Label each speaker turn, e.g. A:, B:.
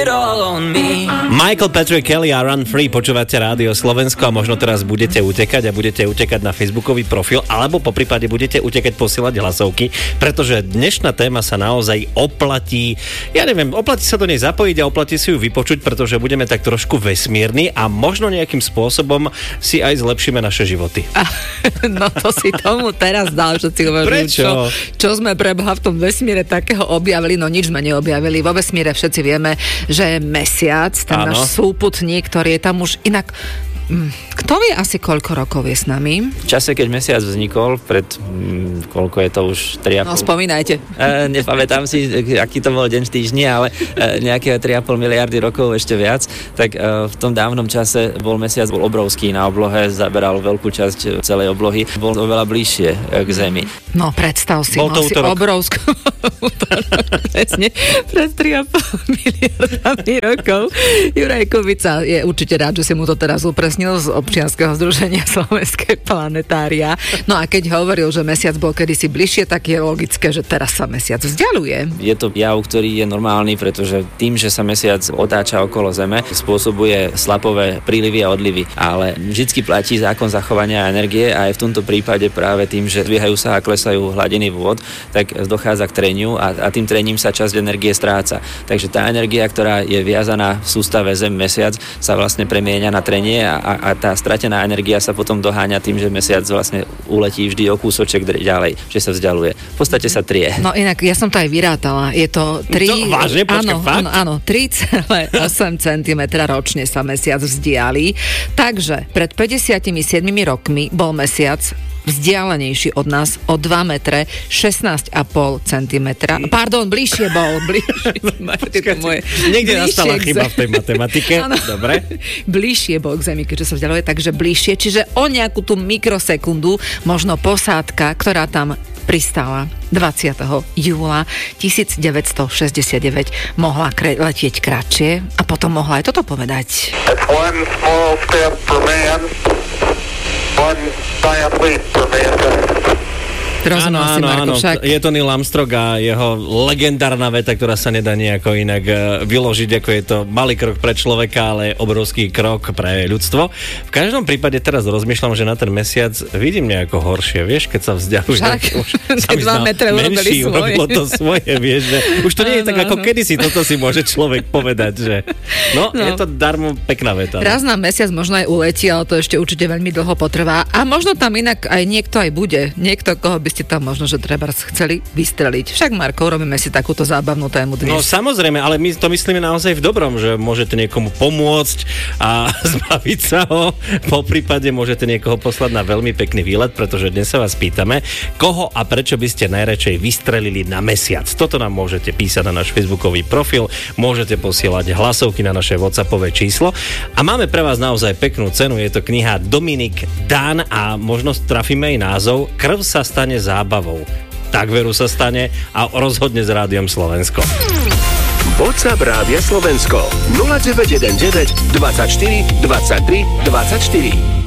A: it all on me.
B: Michael Patrick Kelly a Run Free, počúvate Rádio Slovensko a možno teraz budete utekať na facebookový profil, alebo poprípade budete utekať posielať hlasovky, pretože dnešná téma sa naozaj oplatí. Ja neviem, oplatí sa do nej zapojiť a oplatí si ju vypočuť, pretože budeme tak trošku vesmírni a možno nejakým spôsobom si aj zlepšíme naše životy.
C: No to si tomu teraz dal, že si uvažujú, čo sme preboha v tom vesmíre takého objavili, no nič sme neobjavili. Vo vesmíre všetci vieme, že je Mesiac, ten náš súputník, ktorý je tam už inak... Kto vie asi koľko rokov je s nami?
D: V čase, keď Mesiac vznikol, pred koľko je to už 3,5...
C: No spomínajte.
D: Nepamätám si, aký to bol deň v týždni, ale nejaké 3,5 miliardy rokov, ešte viac, tak v tom dávnom čase Mesiac bol obrovský na oblohe, zaberal veľkú časť celej oblohy, bol oveľa bližšie k Zemi.
C: No predstav si,
B: bol to
C: si obrovskú presne, pred 3,5 miliardami rokov. Juraj Kubica je určite rád, že si mu to teraz upresnil z občianskeho združenia Slovenské planetária. No a keď hovoril, že Mesiac bol kedysi bližšie, tak je logické, že teraz sa Mesiac vzdialuje.
D: Je to jav, ktorý je normálny, pretože tým, že sa Mesiac otáča okolo Zeme, spôsobuje slapové prílivy a odlivy. Ale vždycky platí zákon zachovania energie a aj v tomto prípade práve tým, že dvíhajú sa a klesajú hladiny vôd, tak dochádza k treniu a tým trením sa časť energie stráca. Takže tá energia, ktorá je viazaná v sústave Zem Mesiac, sa vlastne premieňa na trenie a tá stratená energia sa potom doháňa tým, že Mesiac vlastne uletí vždy o kúsoček ďalej, že sa vzdialuje. V podstate sa trie.
C: No inak, ja som to aj vyrátala. Je to 3...
B: vážne? Počkaj, fakt?
C: Áno, 3,8 cm ročne sa Mesiac vzdialí. Takže pred 57 rokmi bol Mesiac vzdialenejší od nás o 2 metre 16,5 cm. Pardon, bližšie bol.
B: Niekde nastala chyba v tej matematike. Dobre.
C: Bližšie bol k Zemi, keďže sa vzdialuje, takže bližšie. Čiže o nejakú tú mikrosekundu možno posádka, ktorá tam pristála 20. júla 1969, mohla letieť kratšie a potom mohla aj toto povedať.
E: That's one small step for man, one giant leap for mankind.
B: Áno, je to Neil Armstrong a jeho legendárna veta, ktorá sa nedá nejako inak vyložiť, ako je to malý krok pre človeka, ale obrovský krok pre ľudstvo. V každom prípade teraz rozmýšľam, že na ten Mesiac vidím nejako horšie, vieš, keď sa vzdialuje.
C: Však, 2 metre urobili svoje.
B: To svoje, vieš, že už to nie je tak ako kedysi, toto si môže človek povedať, že no, je to darmo pekná veta.
C: Raz na Mesiac možno aj uletí, ale to ešte určite veľmi dlho potrvá a možno tam inak aj niekto aj bude. Niekto, koho by ste tam možno, že treba chceli vystreliť. Však, Marko, robíme si takúto zábavnú tému dnes.
B: No samozrejme, ale my to myslíme naozaj v dobrom, že môžete niekomu pomôcť a zbaviť sa ho. Po prípade môžete niekoho poslať na veľmi pekný výlet, pretože dnes sa vás pýtame, koho a prečo by ste najradšej vystrelili na Mesiac. Toto nám môžete písať na náš facebookový profil, môžete posielať hlasovky na naše WhatsAppové číslo a máme pre vás naozaj peknú cenu. Je to kniha Dominik Dán a možno trafíme aj názov Krv sa stane zábavou. Tak veru sa stane a rozhodne s Rádiom Slovensko.
F: WhatsApp Rádia Slovensko 0919 24 23 24.